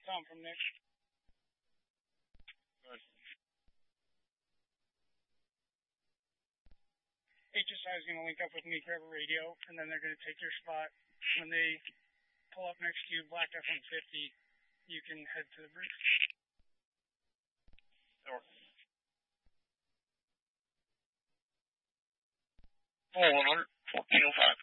Tom from Nick. Good. HSI is going to link up with Meek River Radio, and then they're going to take your spot. When they pull up next to you, Black F-150, you can head to the bridge. Sure. 100, 1405.